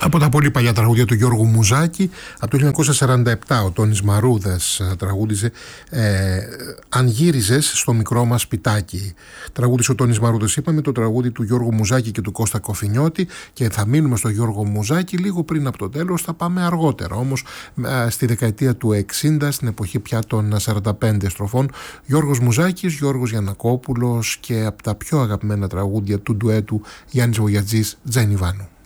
Από τα πολύ παλιά τραγούδια του Γιώργου Μουζάκη, από το 1947 ο Τόνης Μαρούδας τραγούδιζε «Αν γύριζες στο μικρό μας σπιτάκι». Τραγούδισε ο Τόνης Μαρούδας, είπαμε, το τραγούδι του Γιώργου Μουζάκη και του Κώστα Κοφινιώτη, και θα μείνουμε στο Γιώργο Μουζάκη λίγο πριν από το τέλος, θα πάμε αργότερα όμως στη δεκαετία του 60, στην εποχή πια των 45 στροφών. Γιώργος Μουζάκης, Γιώργος Γιαννακόπουλος και από τα πιο αγαπημένα τραγούδια του ντουέτου Γιάννης Βογιατζής, Τζένι Βάνου.